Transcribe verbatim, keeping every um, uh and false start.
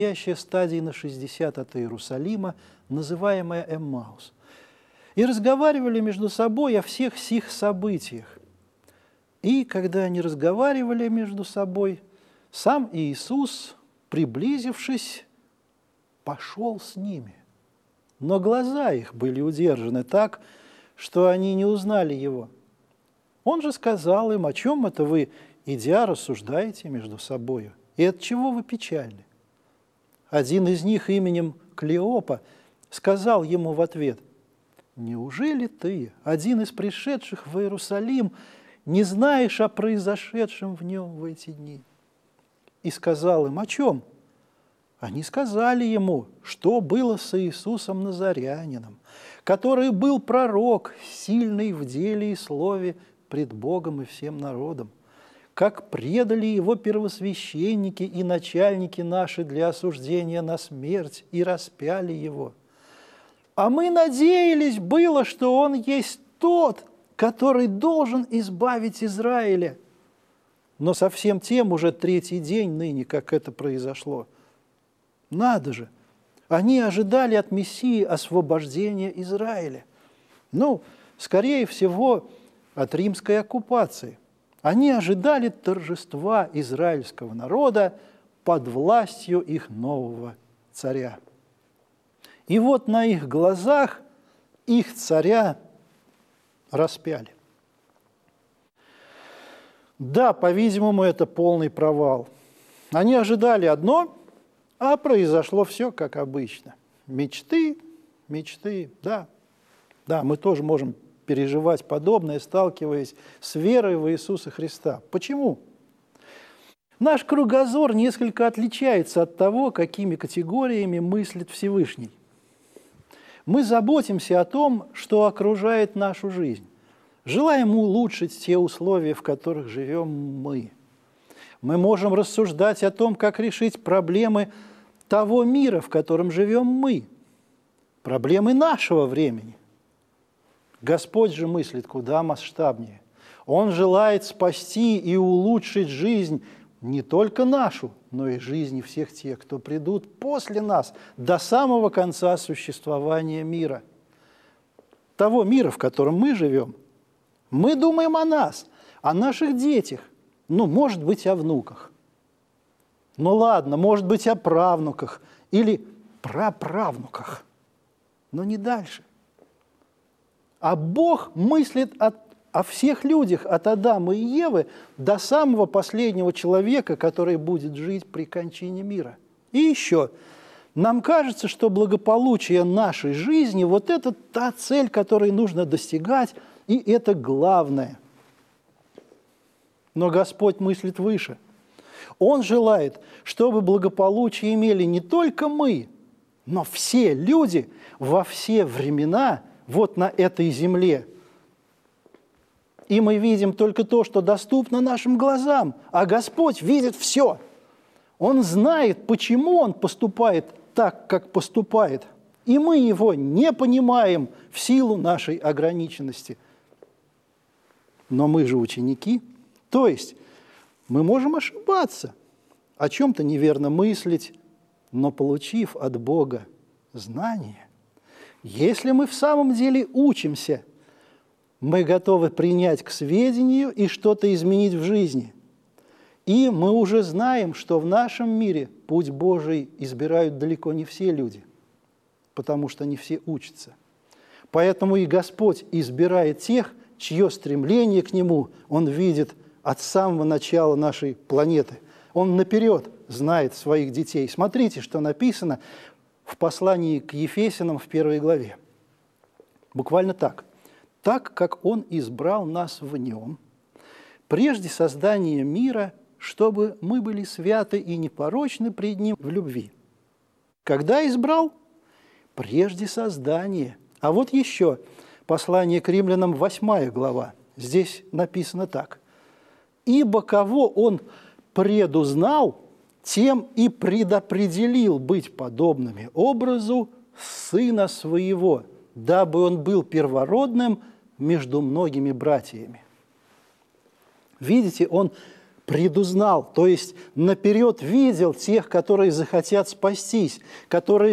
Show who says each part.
Speaker 1: предстоящая стадия на шестьдесят от Иерусалима, называемая Эммаус. И разговаривали между собой о всех сих событиях. И когда они разговаривали между собой, сам Иисус, приблизившись, пошел с ними. Но глаза их были удержаны так, что они не узнали его. Он же сказал им: о чем это вы, идя, рассуждаете между собою? И от чего вы печальны? Один из них именем Клеопа сказал ему в ответ: неужели ты, один из пришедших в Иерусалим, не знаешь о произошедшем в нем в эти дни? И сказал им: о чем? Они сказали ему, что было с Иисусом Назарянином, который был пророк, сильный в деле и слове пред Богом и всем народом, как предали его первосвященники и начальники наши для осуждения на смерть и распяли его. А мы надеялись было, что он есть тот, который должен избавить Израиля. Но совсем тем уже третий день ныне, как это произошло. Надо же! Они ожидали от Мессии освобождения Израиля. Ну, скорее всего, от римской оккупации. Они ожидали торжества израильского народа под властью их нового царя. И вот на их глазах их царя распяли. Да, по-видимому, это полный провал. Они ожидали одно, а произошло все как обычно. Мечты, мечты, да. Да, мы тоже можем переживать подобное, сталкиваясь с верой в Иисуса Христа. Почему? Наш кругозор несколько отличается от того, какими категориями мыслит Всевышний. Мы заботимся о том, что окружает нашу жизнь. Желаем улучшить те условия, в которых живем мы. Мы можем рассуждать о том, как решить проблемы того мира, в котором живем мы, проблемы нашего времени. Господь же мыслит куда масштабнее. Он желает спасти и улучшить жизнь не только нашу, но и жизни всех тех, кто придут после нас до самого конца существования мира. Того мира, в котором мы живем. Мы думаем о нас, о наших детях, ну, может быть, о внуках. Ну ладно, может быть, о правнуках или праправнуках, но не дальше. А Бог мыслит о, о всех людях, от Адама и Евы до самого последнего человека, который будет жить при кончине мира. И еще, нам кажется, что благополучие нашей жизни – вот это та цель, которой нужно достигать, и это главное. Но Господь мыслит выше. Он желает, чтобы благополучие имели не только мы, но все люди во все времена вот на этой земле. И мы видим только то, что доступно нашим глазам, а Господь видит все. Он знает, почему Он поступает так, как поступает, и мы Его не понимаем в силу нашей ограниченности. Но мы же ученики, то есть мы можем ошибаться, о чем-то неверно мыслить, но получив от Бога знание, если мы в самом деле учимся, мы готовы принять к сведению и что-то изменить в жизни. И мы уже знаем, что в нашем мире путь Божий избирают далеко не все люди, потому что не все учатся. Поэтому и Господь избирает тех, чье стремление к Нему Он видит от самого начала нашей планеты. Он наперед знает своих детей. Смотрите, что написано в послании к Ефесянам в первой главе. Буквально так. «Так как Он избрал нас в Нем, прежде создания мира, чтобы мы были святы и непорочны пред Ним в любви». Когда избрал? Прежде создания. А вот еще послание к римлянам, восьмая глава. Здесь написано так. «Ибо кого Он предузнал, тем и предопределил быть подобными образу Сына Своего, дабы Он был первородным между многими братьями». Видите, Он предузнал, то есть наперед видел тех, которые захотят спастись, которые